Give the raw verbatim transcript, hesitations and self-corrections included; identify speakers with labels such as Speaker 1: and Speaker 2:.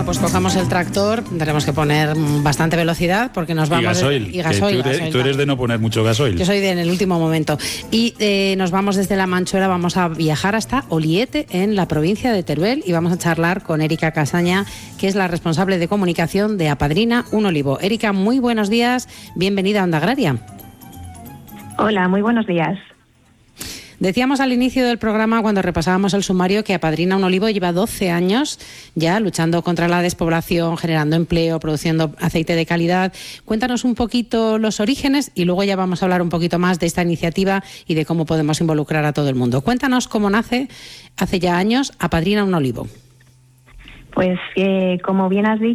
Speaker 1: pues cogemos el tractor, tendremos que poner bastante velocidad porque nos vamos...
Speaker 2: Y gasoil,
Speaker 1: de, y gasoil,
Speaker 2: tú, eres,
Speaker 1: gasoil
Speaker 2: tú eres de no poner mucho gasoil.
Speaker 1: Yo soy de en el último momento. Y eh, nos vamos desde La Manchuela, vamos a viajar hasta Oliete, en la provincia de Teruel, y vamos a charlar con Erika Casaña, que es la responsable de comunicación de Apadrina un Olivo. Erika, muy buenos días, bienvenida a Onda Agraria.
Speaker 3: Hola, muy buenos días.
Speaker 1: Decíamos al inicio del programa, cuando repasábamos el sumario, que Apadrina un Olivo lleva doce años ya luchando contra la despoblación, generando empleo, produciendo aceite de calidad. Cuéntanos un poquito los orígenes y luego ya vamos a hablar un poquito más de esta iniciativa y de cómo podemos involucrar a todo el mundo. Cuéntanos cómo nace hace ya años Apadrina un Olivo.
Speaker 3: Pues eh, como bien has dicho,